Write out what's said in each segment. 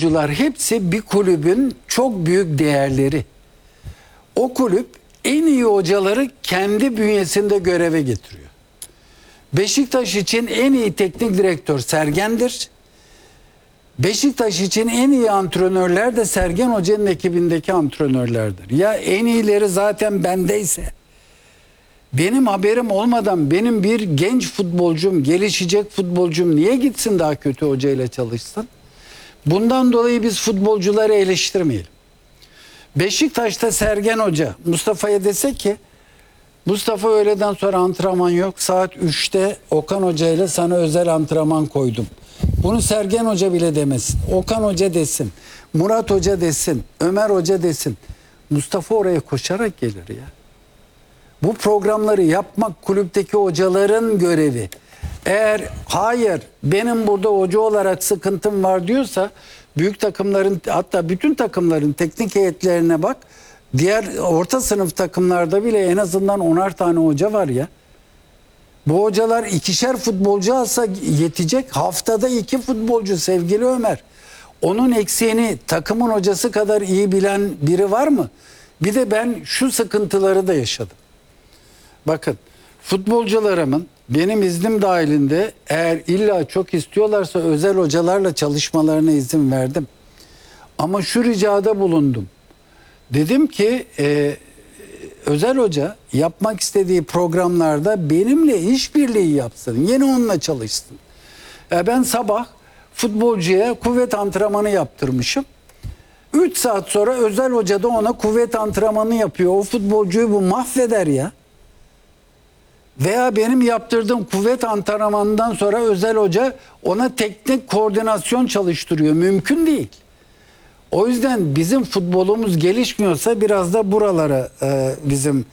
futbolcular hepsi bir kulübün çok büyük değerleri. O kulüp en iyi hocaları kendi bünyesinde göreve getiriyor. Beşiktaş için en iyi teknik direktör Sergen'dir. Beşiktaş için en iyi antrenörler de Sergen Hoca'nın ekibindeki antrenörlerdir. Ya en iyileri zaten bendeyse, benim haberim olmadan benim bir genç futbolcum, gelişecek futbolcum niye gitsin daha kötü hocayla çalışsın? Bundan dolayı biz futbolcuları eleştirmeyelim. Beşiktaş'ta Sergen Hoca Mustafa'ya dese ki, Mustafa öğleden sonra antrenman yok, saat 3'te Okan Hoca ile sana özel antrenman koydum. Bunu Sergen Hoca bile demesin. Okan Hoca desin, Murat Hoca desin, Ömer Hoca desin. Mustafa oraya koşarak gelir ya. Bu programları yapmak kulüpteki hocaların görevi. Eğer hayır benim burada hoca olarak sıkıntım var diyorsa büyük takımların, hatta bütün takımların teknik heyetlerine bak. Diğer orta sınıf takımlarda bile en azından 10'ar tane hoca var ya. Bu hocalar ikişer futbolcu alsa yetecek. Haftada 2 futbolcu sevgili Ömer. Onun eksiğini takımın hocası kadar iyi bilen biri var mı? Bir de ben şu sıkıntıları da yaşadım. Bakın, futbolcularımın benim iznim dahilinde eğer illa çok istiyorlarsa özel hocalarla çalışmalarına izin verdim. Ama şu ricada bulundum. Dedim ki özel hoca yapmak istediği programlarda benimle işbirliği yapsın. Yine onunla çalışsın. Ben sabah futbolcuya kuvvet antrenmanı yaptırmışım. 3 saat sonra özel hoca da ona kuvvet antrenmanı yapıyor. O futbolcuyu bu mahveder ya. Veya benim yaptırdığım kuvvet antrenmanından sonra özel hoca ona teknik koordinasyon çalıştırıyor. Mümkün değil. O yüzden bizim futbolumuz gelişmiyorsa biraz da buralara bizim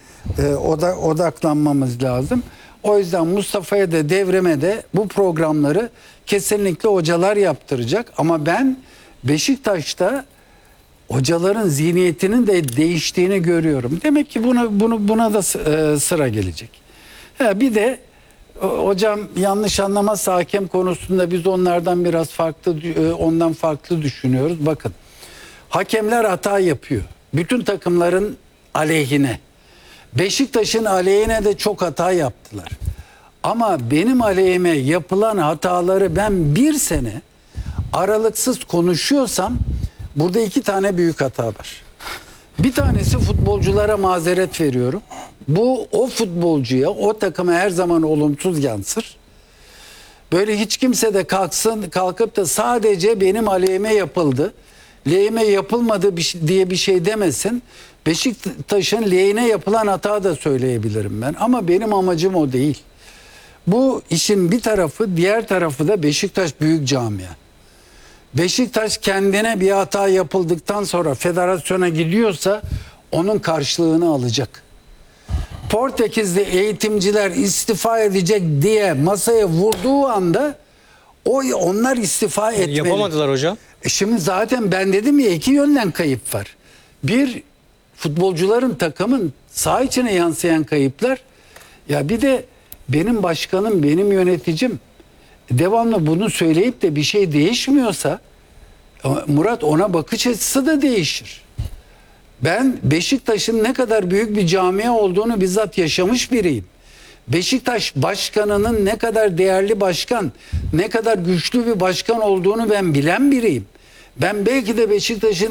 odaklanmamız lazım. O yüzden Mustafa'ya da Devrem'e de bu programları kesinlikle hocalar yaptıracak. Ama ben Beşiktaş'ta hocaların zihniyetinin de değiştiğini görüyorum. Demek ki buna da sıra gelecek. Bir de hocam yanlış anlamazsa hakem konusunda biz onlardan biraz ondan farklı düşünüyoruz. Bakın, hakemler hata yapıyor. Bütün takımların aleyhine. Beşiktaş'ın aleyhine de çok hata yaptılar. Ama benim aleyhime yapılan hataları ben bir sene aralıksız konuşuyorsam burada 2 tane büyük hata var. Bir tanesi futbolculara mazeret veriyorum. Bu o futbolcuya, o takıma her zaman olumsuz yansır. Böyle hiç kimse de kalkıp da sadece benim aleyhime yapıldı, lehime yapılmadı diye bir şey demesin. Beşiktaş'ın lehine yapılan hata da söyleyebilirim ben. Ama benim amacım o değil. Bu işin bir tarafı, diğer tarafı da Beşiktaş büyük camia. Beşiktaş kendine bir hata yapıldıktan sonra federasyona gidiyorsa onun karşılığını alacak. Portekizli eğitimciler istifa edecek diye masaya vurduğu anda onlar istifa etmeli. Yapamadılar hocam. Şimdi zaten ben dedim ya 2 yönden kayıp var. Bir, futbolcuların, takımın saha içine yansıyan kayıplar. Ya bir de benim başkanım, benim yöneticim devamlı bunu söyleyip de bir şey değişmiyorsa Murat, ona bakış açısı da değişir. Ben Beşiktaş'ın ne kadar büyük bir camia olduğunu bizzat yaşamış biriyim. Beşiktaş başkanının ne kadar değerli başkan, ne kadar güçlü bir başkan olduğunu ben bilen biriyim. Ben belki de Beşiktaş'ın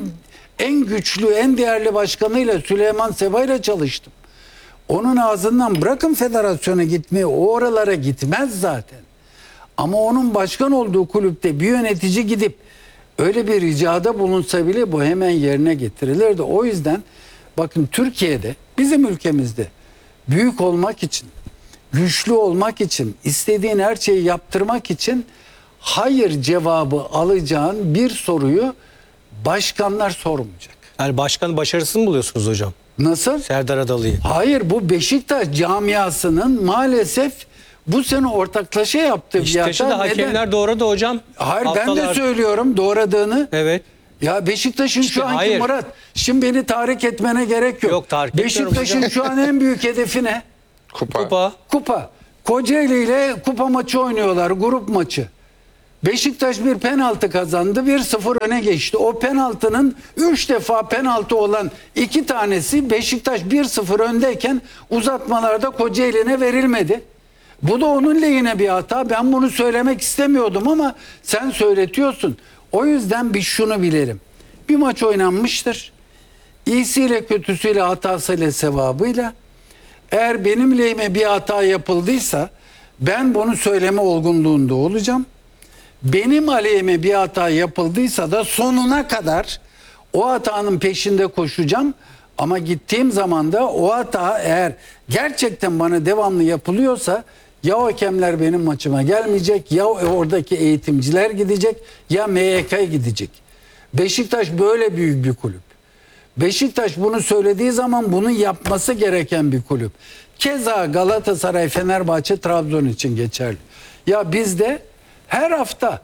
en güçlü, en değerli başkanıyla, Süleyman Seba'yla çalıştım. Onun ağzından bırakın federasyona gitmeyi, o oralara gitmez zaten. Ama onun başkan olduğu kulüpte bir yönetici gidip öyle bir ricada bulunsa bile bu hemen yerine getirilirdi. O yüzden bakın, Türkiye'de, bizim ülkemizde büyük olmak için, güçlü olmak için, istediğin her şeyi yaptırmak için hayır cevabı alacağın bir soruyu başkanlar sormayacak. Yani başkanı başarısız mı buluyorsunuz hocam? Nasıl? Serdar Adalı'yı. Hayır, bu Beşiktaş camiasının maalesef bu sene ortaklaşa yaptığı Beşiktaş'ı da hakemler doğradı hocam. Hayır, ben de söylüyorum doğradığını. Evet. Ya Beşiktaş'ın şu anki Murat, şimdi beni tahrik etmene gerek yok. Yok, tahrik etmiyorum Beşiktaş'ın şu an en büyük hedefi ne? Kupa. Kupa. Kocaeli ile kupa maçı oynuyorlar, grup maçı. Beşiktaş bir penaltı kazandı. 1-0 öne geçti. O penaltının 3 defa penaltı olan 2 tanesi Beşiktaş 1-0 öndeyken uzatmalarda Kocaeli'ne verilmedi. Bu da onun lehine bir hata. Ben bunu söylemek istemiyordum ama sen söyletiyorsun. O yüzden biz şunu bilelim. Bir maç oynanmıştır. İyisiyle kötüsüyle hatasıyla sevabıyla. Eğer benim lehime bir hata yapıldıysa ben bunu söyleme olgunluğunda olacağım. Benim aleyhime bir hata yapıldıysa da sonuna kadar o hatanın peşinde koşacağım. Ama gittiğim zaman da o hata eğer gerçekten bana devamlı yapılıyorsa ya hakemler benim maçıma gelmeyecek, ya oradaki eğitimciler gidecek, ya MYK gidecek. Beşiktaş böyle büyük bir kulüp. Beşiktaş bunu söylediği zaman bunu yapması gereken bir kulüp. Keza Galatasaray, Fenerbahçe, Trabzon için geçerli. Ya bizde her hafta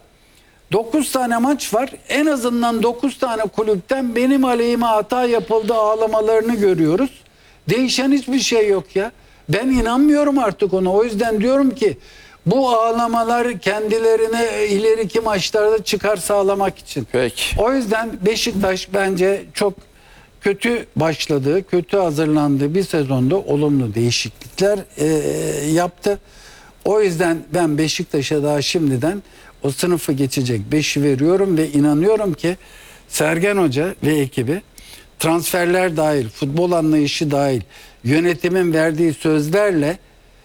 9 tane maç var. En azından 9 tane kulüpten benim aleyhime hata yapıldı ağlamalarını görüyoruz. Değişen hiçbir şey yok ya. Ben inanmıyorum artık ona. O yüzden diyorum ki bu ağlamalar kendilerine ileriki maçlarda çıkar sağlamak için. Peki. O yüzden Beşiktaş bence çok kötü başladığı, kötü hazırlandığı bir sezonda olumlu değişiklikler yaptı. O yüzden ben Beşiktaş'a daha şimdiden o sınıfı geçecek 5'i veriyorum ve inanıyorum ki Sergen Hoca ve ekibi transferler dahil, futbol anlayışı dahil, yönetimin verdiği sözlerle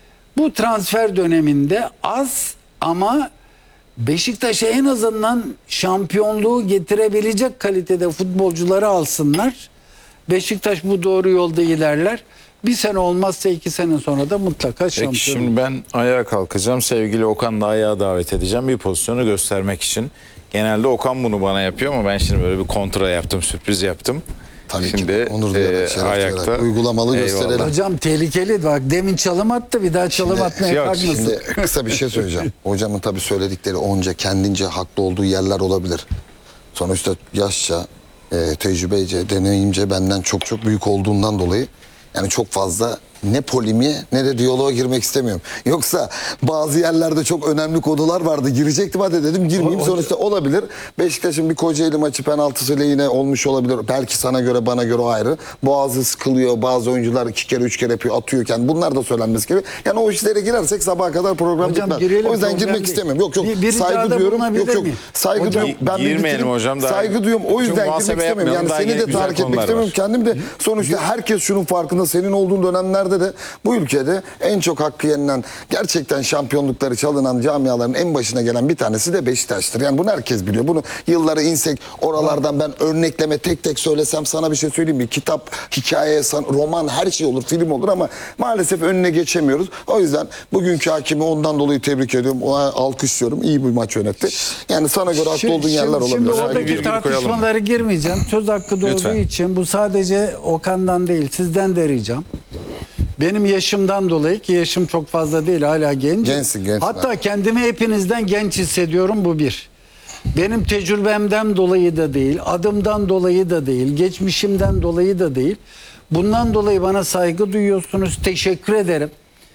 bu transfer döneminde az ama Beşiktaş'a en azından şampiyonluğu getirebilecek kalitede futbolcuları alsınlar. Beşiktaş bu doğru yolda ilerler. Bir sene olmazsa 2 sene sonra da mutlaka şampiyon. Peki şimdi ben ayağa kalkacağım. Sevgili Okan'la ayağa davet edeceğim. Bir pozisyonu göstermek için. Genelde Okan bunu bana yapıyor ama ben şimdi böyle bir kontra yaptım. Sürpriz yaptım. Tabii şimdi, ki. Onur duyarak, şeref ayakta. duyarak. Uygulamalı Eyvallah. gösterelim. Hocam tehlikeli bak demin çalım attı bir daha çalım atmaya yok, kalkmasın. Şimdi kısa bir şey söyleyeceğim. Hocamın tabii söyledikleri onca kendince haklı olduğu yerler olabilir. Sonuçta yaşça, tecrübece, deneyimce benden çok çok büyük olduğundan dolayı yani çok fazla ne polimiğe ne de diyaloğa girmek istemiyorum. Yoksa bazı yerlerde çok önemli konular vardı. Girecektim hadi dedim girmeyeyim. Sonuçta olabilir. Beşiktaş'ın bir Kocaeli maçı penaltısıyla yine olmuş olabilir. Belki sana göre bana göre ayrı. Boğazı sıkılıyor. Bazı oyuncular 2 kere 3 kere yapıyor atıyorken bunlar da söylenmesi gibi. Yani o işlere girersek sabaha kadar program Hocam, bitmez. girelim, O yüzden problem girmek değil. istemiyorum. Yok Bir saygı ricada duyuyorum. bulunabilir Yok miyim? saygı Hocam, duyuyorum. Ben bir girmeyelim bitireyim. hocam, daha- Saygı duyuyorum. O Çünkü yüzden girmek muhasebe istemiyorum. Yani yapmayalım, daha seni de güzel tahrik etmek konular istemiyorum. var. Kendim de sonuçta herkes şunun farkında. Senin olduğun dönemlerde de bu ülkede en çok hakkı yenilen, gerçekten şampiyonlukları çalınan camiaların en başına gelen bir tanesi de Beşiktaş'tır. Yani bunu herkes biliyor. Bunu yılları insek oralardan ben örnekleme tek tek söylesem sana bir şey söyleyeyim mi? Kitap, hikaye, roman her şey olur, film olur ama maalesef önüne geçemiyoruz. O yüzden bugünkü hakimi ondan dolayı tebrik ediyorum. Ona alkışlıyorum. İyi bir maç yönetti. Yani sana göre haklı olduğun yerler olabilir. Şimdi Hadi oradaki virgül koyalım. tartışmalara girmeyeceğim. Söz hakkı doğduğu Lütfen. için bu sadece Okan'dan değil sizden de ricam. Benim yaşımdan dolayı ki yaşım çok fazla değil hala gencim. Gençsin. Hatta kendimi hepinizden genç hissediyorum bu bir. Benim tecrübemden dolayı da değil, adımdan dolayı da değil, geçmişimden dolayı da değil. Bundan dolayı bana saygı duyuyorsunuz. Teşekkür ederim.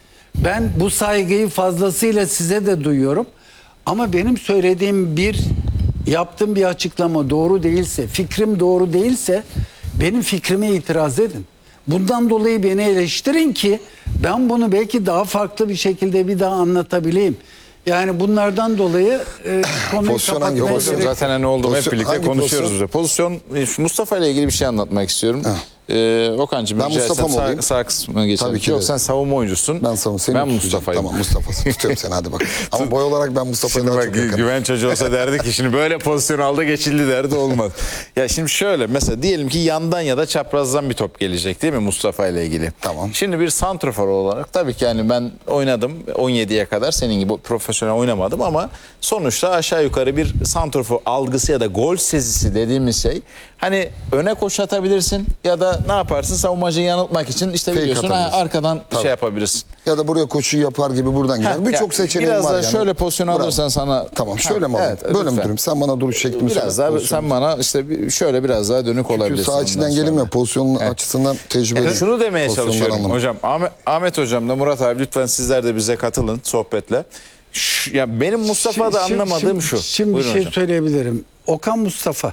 Ben bu saygıyı fazlasıyla size de duyuyorum. Ama benim söylediğim yaptığım bir açıklama doğru değilse, fikrim doğru değilse benim fikrime itiraz edin. Bundan dolayı beni eleştirin ki ben bunu belki daha farklı bir şekilde bir daha anlatabileyim. Yani bunlardan dolayı konuyu Pozisyon hangi kapatmaya pozisyon? gerek yok. Zaten hani oldu mu hep Pozisyon- birlikte hangi konuşuyoruz. pozisyon? Pozisyon Mustafa ile ilgili bir şey anlatmak istiyorum. Okan'cığım Ben rica Mustafa etsem mı olayım? sağ kısmına geçelim. Tabii ki Yok de. sen savunma oyuncusun. Ben seni Ben tutacağım. Mustafa'yım. Tamam Mustafa'sın. Tutuyorum seni hadi bak. Ama boy olarak ben Mustafa'ya Şimdi daha bak çok yakınım. güven çocuğu olsa derdi ki şimdi böyle pozisyon aldı geçildi derdi olmaz. Ya şimdi şöyle mesela diyelim ki yandan ya da çaprazdan bir top gelecek değil mi Mustafa ile ilgili? Tamam. Şimdi bir santrafor olarak tabii ki yani ben oynadım 17'ye kadar senin gibi profesyonel oynamadım ama sonuçta aşağı yukarı bir santrafor algısı ya da gol sezisi dediğimiz şey hani öne koş atabilirsin ya da ne yaparsın savunmacıyı yanıltmak için işte Fake biliyorsun atabilirsin. arkadan Tabii. şey yapabilirsin. Ya da buraya koşu yapar gibi buradan gider. Ha, Birçok ya, seçeneğim var biraz yani. daha şöyle pozisyon Bravo. alırsan sana... Tamam şöyle mi alayım? Evet, Böyle mi lütfen. durayım? Sen bana duruş şeklimi söyle. Biraz daha Pozisyon. sen bana işte şöyle biraz daha dönük Çünkü olabilirsin. sağ içinden ondan gelim sonra. ya pozisyonun açısından tecrübeli. Şunu demeye Pozisyondan çalışıyorum anlamak. hocam. Ahmet hocam da Murat abi lütfen sizler de bize katılın sohbetle. Ya benim Mustafa'da anlamadığım şu. Şimdi bir Buyurun şey hocam. söyleyebilirim. Okan Mustafa